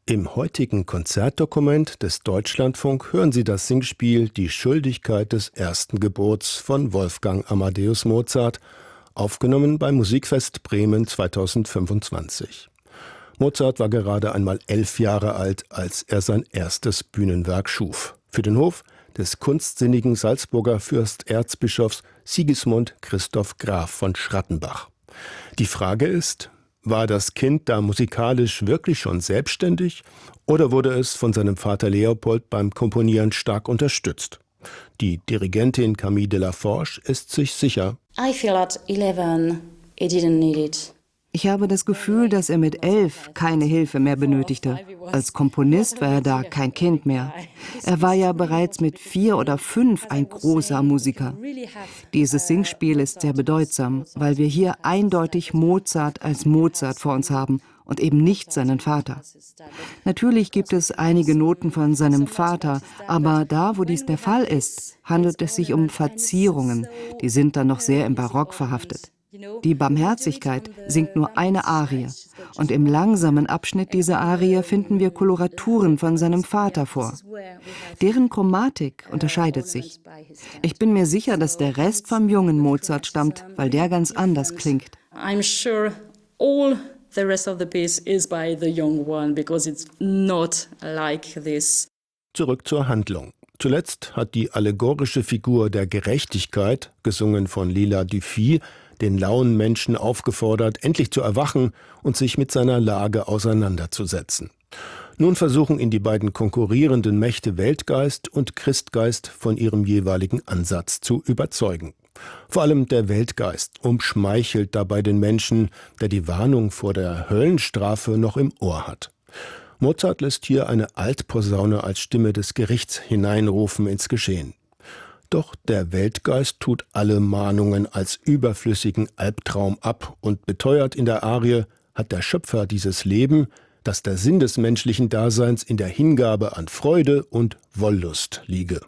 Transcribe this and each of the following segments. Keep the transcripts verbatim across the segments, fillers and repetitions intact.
Im heutigen Konzertdokument des Deutschlandfunk hören Sie das Singspiel Die Schuldigkeit des ersten Gebots von Wolfgang Amadeus Mozart, aufgenommen beim Musikfest Bremen zweitausendfünfundzwanzig. Mozart war gerade einmal elf Jahre alt, als er sein erstes Bühnenwerk schuf. Für den Hof des kunstsinnigen Salzburger Fürsterzbischofs Sigismund Christoph Graf von Schrattenbach. Die Frage ist: War das Kind da musikalisch wirklich schon selbstständig oder wurde es von seinem Vater Leopold beim Komponieren stark unterstützt? Die Dirigentin Camille Delaforge ist sich sicher. I feel at eleven he didn't need it. Ich habe das Gefühl, dass er mit elf keine Hilfe mehr benötigte. Als Komponist war er da kein Kind mehr. Er war ja bereits mit vier oder fünf ein großer Musiker. Dieses Singspiel ist sehr bedeutsam, weil wir hier eindeutig Mozart als Mozart vor uns haben und eben nicht seinen Vater. Natürlich gibt es einige Noten von seinem Vater, aber da, wo dies der Fall ist, handelt es sich um Verzierungen. Die sind dann noch sehr im Barock verhaftet. Die Barmherzigkeit singt nur eine Arie, und im langsamen Abschnitt dieser Arie finden wir Koloraturen von seinem Vater vor. Deren Chromatik unterscheidet sich. Ich bin mir sicher, dass der Rest vom jungen Mozart stammt, weil der ganz anders klingt. I'm sure all the rest of the piece is by the young one because it's not like this. Zurück zur Handlung. Zuletzt hat die allegorische Figur der Gerechtigkeit, gesungen von Lila Dufy, den lauen Menschen aufgefordert, endlich zu erwachen und sich mit seiner Lage auseinanderzusetzen. Nun versuchen ihn die beiden konkurrierenden Mächte Weltgeist und Christgeist von ihrem jeweiligen Ansatz zu überzeugen. Vor allem der Weltgeist umschmeichelt dabei den Menschen, der die Warnung vor der Höllenstrafe noch im Ohr hat. Mozart lässt hier eine Altposaune als Stimme des Gerichts hineinrufen ins Geschehen. Doch der Weltgeist tut alle Mahnungen als überflüssigen Albtraum ab und beteuert in der Arie, hat der Schöpfer dieses Leben, dass der Sinn des menschlichen Daseins in der Hingabe an Freude und Wollust liege.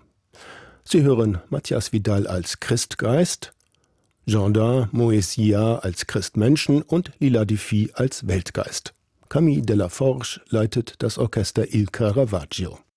Sie hören Matthias Vidal als Christgeist, Gendin Moesia als Christmenschen und Lila Dufy als Weltgeist. Camille Delaforge leitet das Orchester Il Caravaggio.